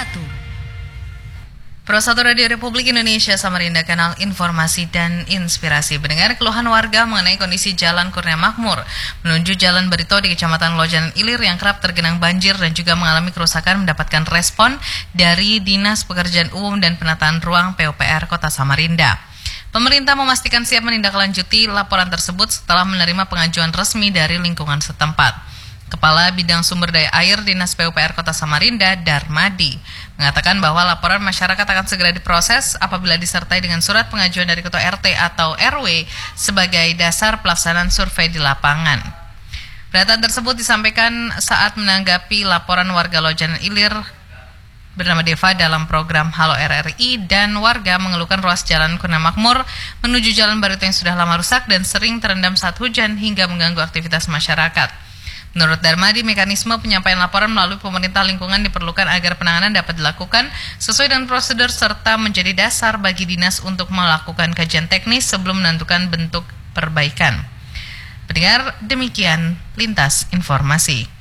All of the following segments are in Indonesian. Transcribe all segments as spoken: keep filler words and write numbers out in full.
satu. Pro satu Radio Republik Indonesia Samarinda, kanal informasi dan inspirasi. Mendengar keluhan warga mengenai kondisi Jalan Kurnia Makmur menuju Jalan Barito di Kecamatan Lojanan Ilir yang kerap tergenang banjir dan juga mengalami kerusakan, mendapatkan respon dari Dinas Pekerjaan Umum dan Penataan Ruang P U P R Kota Samarinda. Pemerintah memastikan siap menindaklanjuti laporan tersebut setelah menerima pengajuan resmi dari lingkungan setempat. Kepala Bidang Sumber Daya Air Dinas P U P R Kota Samarinda, Darmadi, mengatakan bahwa laporan masyarakat akan segera diproses apabila disertai dengan surat pengajuan dari Ketua R T atau R W sebagai dasar pelaksanaan survei di lapangan. Pernyataan tersebut disampaikan saat menanggapi laporan warga Lojanan Ilir bernama Deva dalam program Halo R R I, dan warga mengeluhkan ruas Jalan Kurnia Makmur menuju Jalan Barito yang sudah lama rusak dan sering terendam saat hujan hingga mengganggu aktivitas masyarakat. Menurut Darmadi, mekanisme penyampaian laporan melalui pemerintah lingkungan diperlukan agar penanganan dapat dilakukan sesuai dengan prosedur serta menjadi dasar bagi dinas untuk melakukan kajian teknis sebelum menentukan bentuk perbaikan. Pendengar, demikian Lintas Informasi.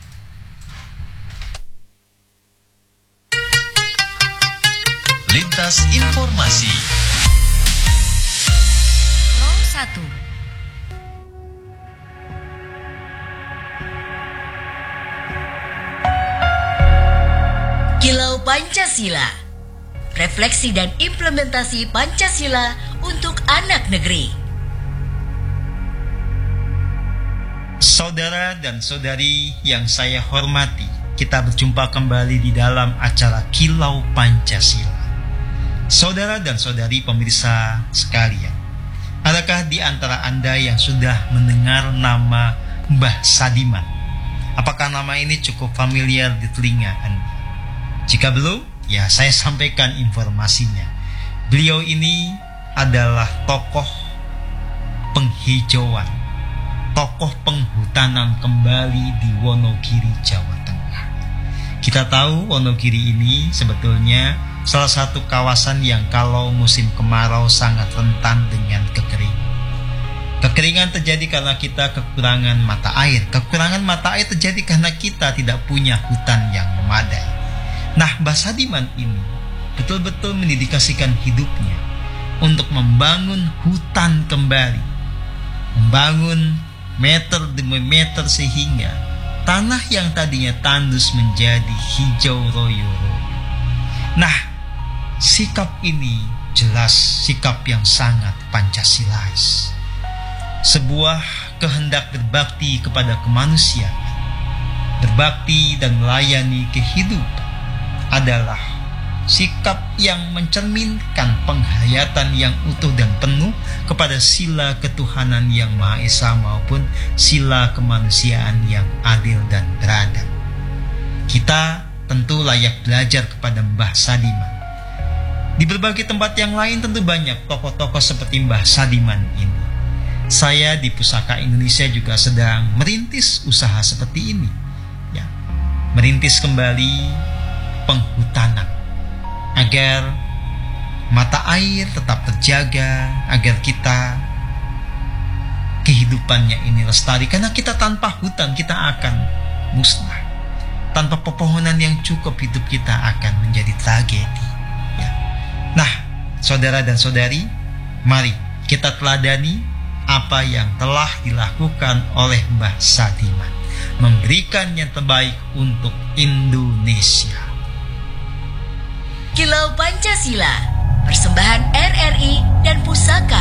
Lintas Informasi. Pro satu. Kilau Pancasila, refleksi dan implementasi Pancasila untuk anak negeri. Saudara dan saudari yang saya hormati, kita berjumpa kembali di dalam acara Kilau Pancasila. Saudara dan saudari pemirsa sekalian, adakah di antara Anda yang sudah mendengar nama Mbah Sadiman? Apakah nama ini cukup familiar di telinga Anda? Jika belum, ya saya sampaikan informasinya. Beliau ini adalah tokoh penghijauan, tokoh penghutanan kembali di Wonogiri, Jawa Tengah. Kita tahu Wonogiri ini sebetulnya salah satu kawasan yang kalau musim kemarau sangat rentan dengan kekeringan. Kekeringan terjadi karena kita kekurangan mata air. Kekurangan mata air terjadi karena kita tidak punya hutan yang memadai. Nah, Mbah Sadiman ini betul-betul mendedikasikan hidupnya untuk membangun hutan kembali, membangun meter demi meter sehingga tanah yang tadinya tandus menjadi hijau royo-royo. Nah, sikap ini jelas sikap yang sangat Pancasilais, sebuah kehendak berbakti kepada kemanusiaan, berbakti dan melayani kehidupan adalah sikap yang mencerminkan penghayatan yang utuh dan penuh kepada sila ketuhanan yang Maha Esa maupun sila kemanusiaan yang adil dan beradab. Kita tentu layak belajar kepada Mbah Sadiman. Di berbagai tempat yang lain tentu banyak tokoh-tokoh seperti Mbah Sadiman ini. Saya di Pusaka Indonesia juga sedang merintis usaha seperti ini, ya, merintis kembali penghutanan agar mata air tetap terjaga, agar kita kehidupannya ini lestari. Karena kita tanpa hutan kita akan musnah, tanpa pepohonan yang cukup hidup kita akan menjadi tragedi, ya. Nah, saudara dan saudari, mari kita teladani apa yang telah dilakukan oleh Mbah Sadiman, memberikan yang terbaik untuk Indonesia. Kilau Pancasila, persembahan R R I dan Pusaka